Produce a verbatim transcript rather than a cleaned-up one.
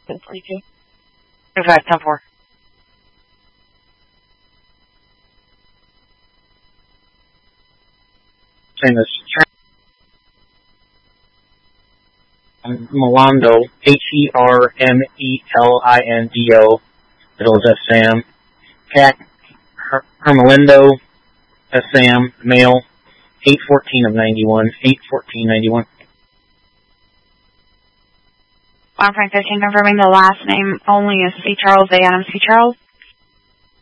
forty-two. twenty-five, ten four. Same as Hermelindo, H E R M E L I N D O, middle is S Sam. Cat, Her- Hermelindo, S Sam, male, eight fourteen of ninety-one, eight fourteen ninety-one. One Frank fifteen confirming the last name only is C. Charles A. Adams C. Charles.